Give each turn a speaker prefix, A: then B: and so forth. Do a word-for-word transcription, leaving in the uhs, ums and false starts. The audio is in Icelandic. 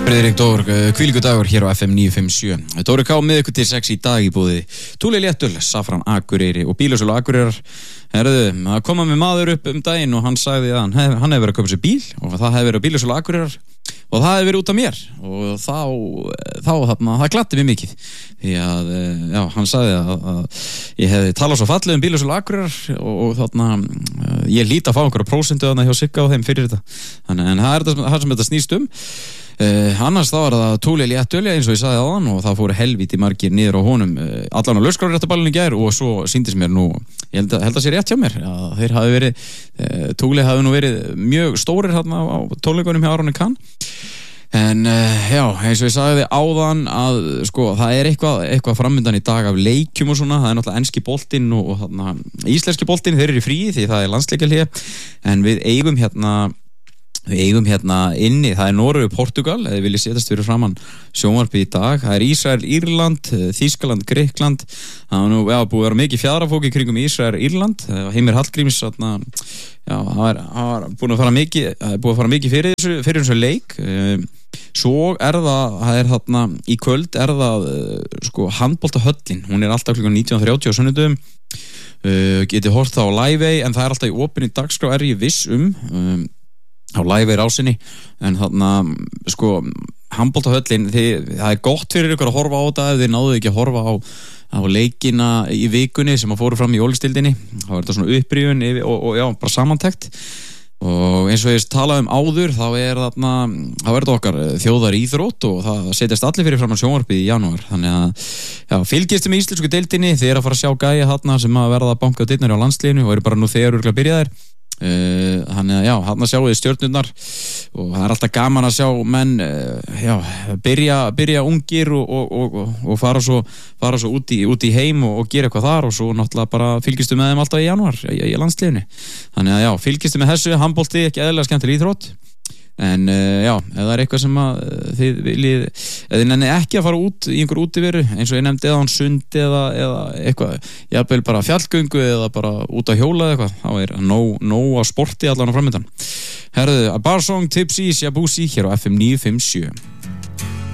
A: Friðrik Dór, hvílíkur dagur hér á F M níu fimm sjö. Dóri K með ykkur til sex í dag í búði Túli Léttöl, Safran Akureyri og Bílasölu Akureyrar. Herðu, það kom með maður upp um daginn og hann sagði að hann hef, hann hefði verið að kaupa sér bíl og það hefði verið á Bílasölu Akureyrar og það hefði verið út af mér og þá, þá þarna, það glatti mig mikið því að, já, hann sagði að, að ég hefði talað svo fallið um Bílasölu Akureyrar og, og þarna ég hlýt að fá einhverja prósentu þarna hjá Sigga og þeim fyrir þetta. Þannig, en það er það, það sem þetta snýst um. Uh, annars þá var það Túli Léttöl eins og ég sagði áðan og það fóru helvíti margir niður á honum uh, allan á lauskrárréttaballinu í gær og svo sýndist mér nú ég held að, held að sé rétt hjá mér að þeir hafi verið uh, Túli hafi nú verið mjög stórir hérna á tónleikunum hjá Aroni Kahn en uh, já, eins og ég sagði áðan að sko það er eitthvað, eitthvað framöndan í dag af leikjum og svona, það er náttúrulega enski boltinn og, og þarna, íslenski boltinn, þeir eru í fríi því það er landsleikjahlé en við eigum hérna Við eigum hérna inni, það er Noregur, Portugal, eða viljið setjast fyrir framann sjónvarpið í dag. Það er Ísrael, Írland, Þýskaland, Grikkland. Það var nú, já, búið að vera mikið fjadrafók í kringum Ísrael, Írland. Heimir Hallgríms, þarna, já, það var, það var búið að fara mikið, búið að fara mikið fyrir þessu, fyrir þessu leik. Svo er það, það er þarna, í kvöld er það, sko, handboltahöllin. Hún er alltaf klukkan nítján þrjátíu á sunnudum. Uh, getið hort það á Live, en það er alltaf í opinni dagskrá, er ég viss um. um á live rásinni en þarna sko handboltahöllin það er gott fyrir ykkur að horfa á þetta ef þið náðu ekki að horfa á, á leikina í vikunni sem að fóru fram í jólastildinni þá er þetta svona upprýjun og, og já, bara samantekt og eins og ég talaði um áður þá er þarna þá er þetta okkar þjóðar íþrótt og það setjast allir fyrir fram á sjónvarpið í janúar þannig að já, fylgist með íslensku deildinni þið er að fara að sjá gæja þarna sem að verða að banka á dyrnar á landsliðinu og eru bara nú þegar örugglega byrjaðir Uh, þannig að já, hann að sjá þið stjörnurnar og það er alltaf gaman að sjá menn uh, já, byrja, byrja ungir og, og, og, og fara svo, fara svo út, í, út í heim og, og gera eitthvað þar og svo náttúrulega bara fylgistu með þeim alltaf í janúar í, í landsliðinu þannig að já, fylgistu með þessu, handbolti ekki eðlilega skemmtileg íþrótt en uh, já, ef það er eitthvað sem að uh, þið viljið, eða þið nenni ekki að fara út í einhver útiveru, eins og ég nefndi eða án sund eða, eða eitthvað jafnvel bara fjallgöngu eða bara út að hjóla eða eitthvað, þá er nóg, nóg að sporti allan á framöndan. Herðu, A Bar Song, Tipsy, Shabusi hér á F M níu fimm sjö.